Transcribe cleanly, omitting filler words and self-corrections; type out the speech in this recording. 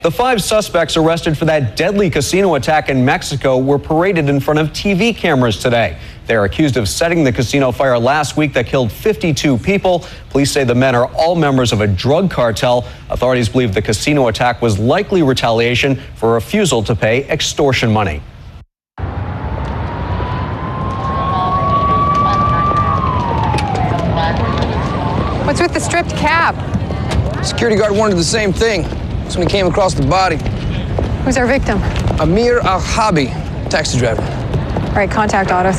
The 5 suspects arrested for that deadly casino attack in Mexico were paraded in front of TV cameras today. They are accused of setting the casino fire last week that killed 52 people. Police say the men are all members of a drug cartel. Authorities believe the casino attack was likely retaliation for a refusal to pay extortion money. What's with the stripped cap? Security guard wanted the same thing. That's when he came across the body. Who's our victim? Amir Al-Habi, taxi driver. All right, contact autos.